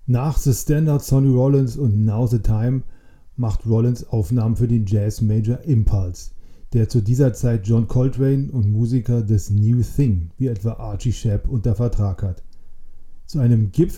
Nach The Standard Sonny Rollins und Now the Time macht Rollins Aufnahmen für den Jazz Major Impulse, der zu dieser Zeit John Coltrane und Musiker des New Thing wie etwa Archie Shepp unter Vertrag hat. Zu einem